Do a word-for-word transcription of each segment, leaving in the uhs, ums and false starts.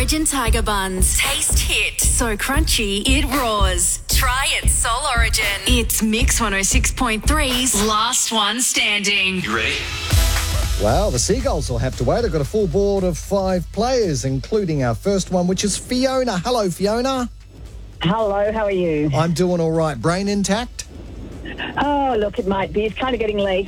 Origin Tiger Buns. Taste hit. So crunchy, it roars. Try it, Soul Origin. It's Mix one oh six point three's Last One Standing. You ready? Well, the Seagulls will have to wait. I've got a full board of five players, including our first one, which is Fiona. Hello, Fiona. Hello, how are you? I'm doing all right. Brain intact? Oh, look, it might be. It's kind of getting late.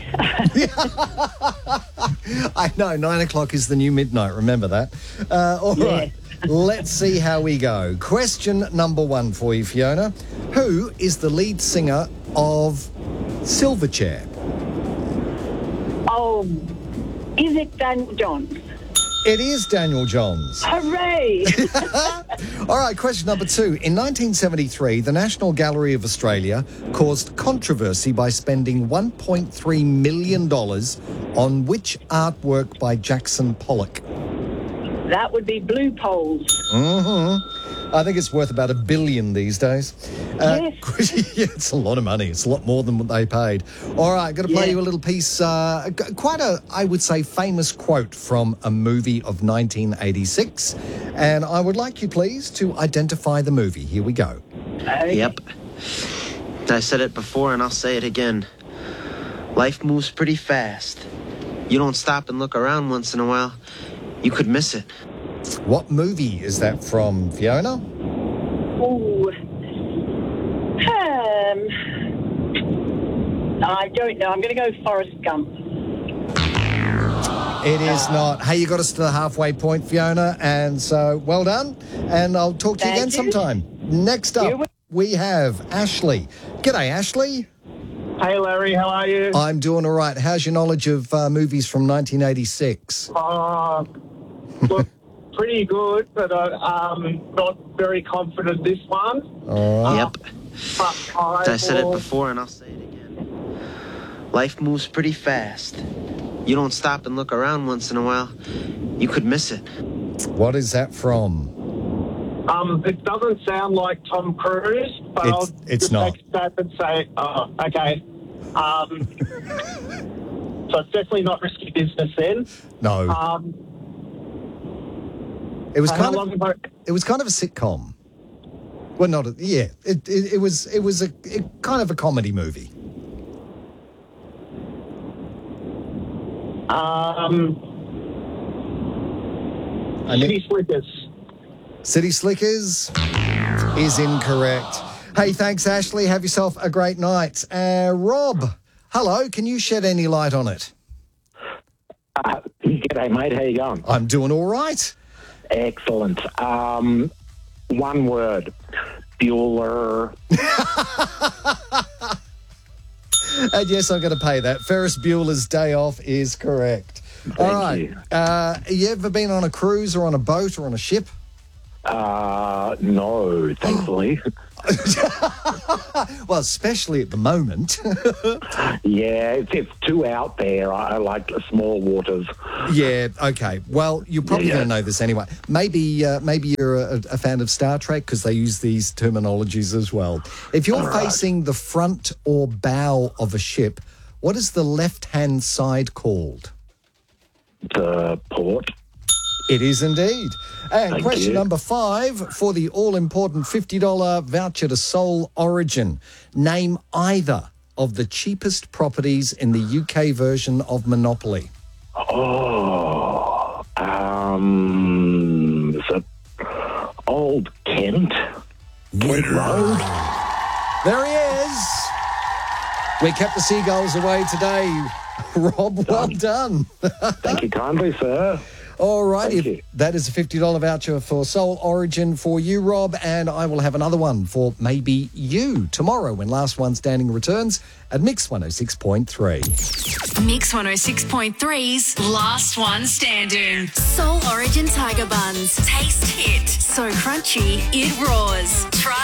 I know, nine o'clock is the new midnight. Remember that. Uh, all Yeah. right. Let's see how we go. Question number one for you, Fiona. Who is the lead singer of Silverchair? Oh, is it Daniel Johns? It is Daniel Johns. Hooray! All right, question number two. In nineteen seventy-three, the National Gallery of Australia caused controversy by spending one point three million dollars on which artwork by Jackson Pollock? That would be Blue Poles. Mm-hmm. I think it's worth about a billion these days. Uh, Yes. yeah, it's a lot of money. It's a lot more than what they paid. All right, going to play Yeah. you a little piece, uh, g- quite a, I would say, famous quote from a movie of nineteen eighty-six. And I would like you, please, to identify the movie. Here we go. Okay. Yep. I said it before and I'll say it again. Life moves pretty fast. You don't stop and look around once in a while, you could miss it. What movie is that from, Fiona? Ooh. Um, I don't know. I'm going to go Forrest Gump. It is not. Hey, you got us to the halfway point, Fiona, and so well done. And I'll talk to you Thank again you. sometime. Next You up, will. we have Ashley. G'day, Ashley. Hey Larry, how are you? I'm doing all right. How's your knowledge of uh, movies from nineteen eighty-six? Uh, look, pretty good, but uh, um, not very confident this one. All right. Yep. But I, I said it will- before and I'll say it again. Life moves pretty fast. You don't stop and look around once in a while, you could miss it. What is that from? Um, it doesn't sound like Tom Cruise, but It's- I'll it's just not. take a step and say, oh, okay. Um, so it's definitely not risky business then. No. Um, it was how kind long of. ago? It was kind of a sitcom. Well, not a, yeah. It, it it was it was a it, kind of a comedy movie. Um, I ne- City Slickers. City Slickers is incorrect. Hey, thanks, Ashley. Have yourself a great night. Uh, Rob, hello. Can you shed any light on it? Uh, g'day, mate. How you going? I'm doing all right. Excellent. Um, one word. Bueller. And yes, I'm going to pay that. Ferris Bueller's Day Off is correct. all right. you. Uh, you ever been on a cruise or on a boat or on a ship? Uh, no, thankfully. Well, especially at the moment. yeah, it's, it's too out there. I, I like small waters. Yeah, okay. Well, you're probably Yeah, yeah. going to know this anyway. Maybe uh, maybe you're a, a fan of Star Trek because they use these terminologies as well. If you're Right. facing the front or bow of a ship, what is the left-hand side called? The port. It is indeed. And Thank question you. number five for the all-important fifty dollars voucher to Soul Origin. Name either of the cheapest properties in the U K version of Monopoly. Oh, um, is it Old Kent? Kent Road? There he is. We kept the seagulls away today. Rob, well done. Thank you kindly, sir. All right, Thank if you. that is a fifty dollars voucher for Soul Origin for you, Rob, and I will have another one for maybe you tomorrow when Last One Standing returns at Mix one oh six point three. Mix one oh six point three's Last One Standing. Soul Origin Tiger Buns. Taste hit. So crunchy, it roars. Try